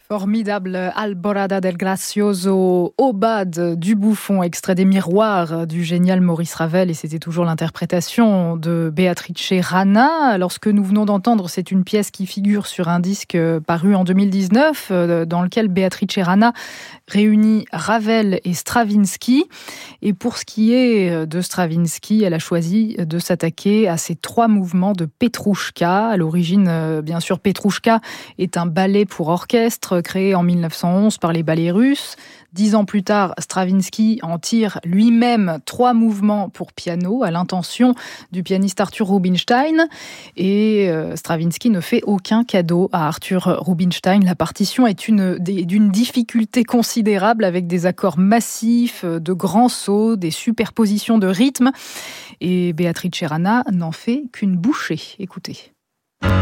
Formidable Alborada del Gracioso, Aubade du Bouffon, extrait des Miroirs du génial Maurice Ravel, et c'était toujours l'interprétation de Beatrice Rana. Alors ce que nous venons d'entendre, c'est une pièce qui figure sur un disque paru en 2019, dans lequel Beatrice Rana réunit Ravel et Stravinsky. Et pour ce qui est de Stravinsky, elle a choisi de s'attaquer à ces 3 mouvements de Petrouchka. À l'origine, bien sûr, Petrouchka est un ballet pour orchestre créé en 1911 par les ballets russes. 10 ans plus tard, Stravinsky en tire lui-même 3 mouvements pour piano à l'intention du pianiste Arthur Rubinstein. Et Stravinsky ne fait aucun cadeau à Arthur Rubinstein. La partition est d'une difficulté considérable avec des accords massifs, de grands sauts, des superpositions de rythmes. Et Beatrice Rana n'en fait qu'une bouchée. Écoutez.